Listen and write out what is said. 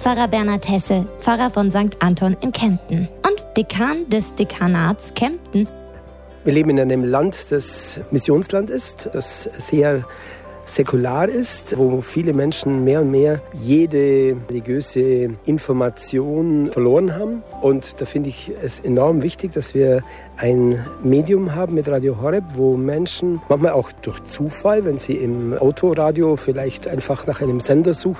Pfarrer Bernhard Hesse, Pfarrer von St. Anton in Kempten und Dekan des Dekanats Kempten. Wir leben in einem Land, das Missionsland ist, das sehr säkular ist, wo viele Menschen mehr und mehr jede religiöse Information verloren haben. Und da finde ich es enorm wichtig, dass wir ein Medium haben mit Radio Horeb, wo Menschen, manchmal auch durch Zufall, wenn sie im Autoradio vielleicht einfach nach einem Sender suchen,